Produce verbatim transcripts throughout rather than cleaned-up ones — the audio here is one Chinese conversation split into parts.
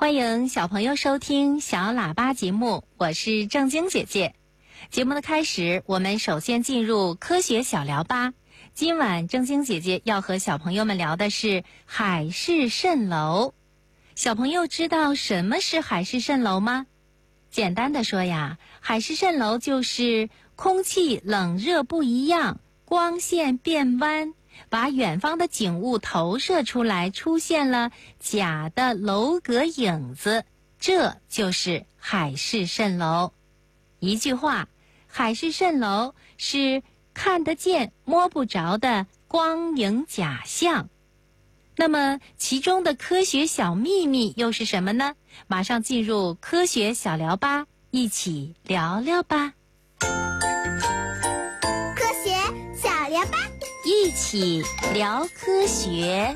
欢迎小朋友收听小喇叭节目，我是正晶姐姐。节目的开始，我们首先进入科学小聊吧。今晚正晶姐姐要和小朋友们聊的是海市蜃楼。小朋友知道什么是海市蜃楼吗？简单的说呀，海市蜃楼就是空气冷热不一样，光线变弯，把远方的景物投射出来，出现了假的楼阁影子，这就是海市蜃楼。一句话，海市蜃楼是看得见摸不着的光影假象。那么其中的科学小秘密又是什么呢？马上进入科学小聊吧，一起聊聊吧。 科学小聊吧， 一起聊科学。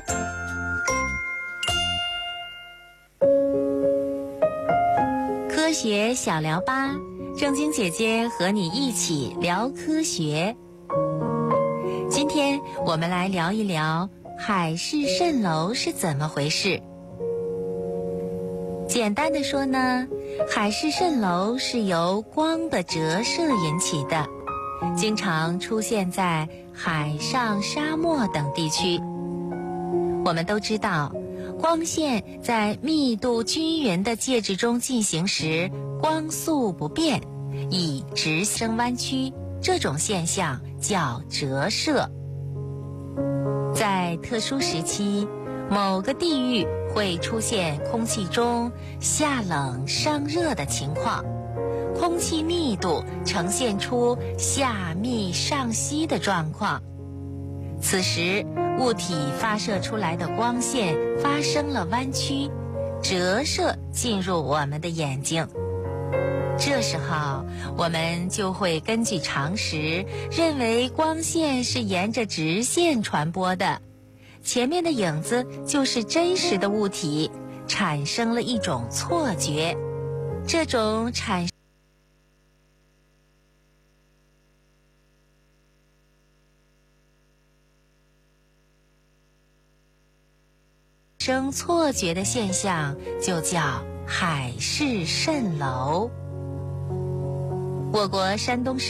科学小聊吧，正晶姐姐和你一起聊科学。今天我们来聊一聊海市蜃楼是怎么回事。简单的说呢，海市蜃楼是由光的折射引起的，经常出现在海上、沙漠等地区。我们都知道，光线在密度均匀的介质中进行时，光速不变，以直升弯曲，这种现象叫折射。在特殊时期，某个地域会出现空气中夏冷上热的情况，空气密度呈现出下密上稀的状况。此时物体发射出来的光线发生了弯曲，折射进入我们的眼睛。这时候我们就会根据常识认为光线是沿着直线传播的，前面的影子就是真实的物体，产生了一种错觉。这种产生错觉的现象就叫海市蜃楼。我国山东省